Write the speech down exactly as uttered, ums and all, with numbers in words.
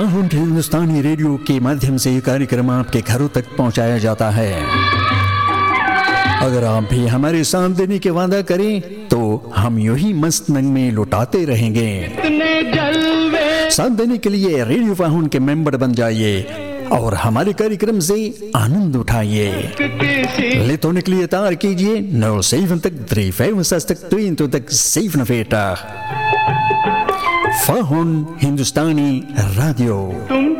फाहुंड हिंदुस्तानी radio के माध्यम से ये कार्यक्रम आपके घरों तक पहुंचाया जाता है। अगर आप भी हमारे साथ देने के वादा करें तो हम यूं ही मस्त नंग में लुटाते रहेंगे। साथ देने के लिए रेडियो फाहुंड के मेंबर बन जाइए और हमारे कार्यक्रम से आनंद उठाइए। Lid hoor ik jullie het daar keertje nul zeventig drie vijfenzestig tweeëntwintig zevenenveertig. Fahun Hindustani Radio.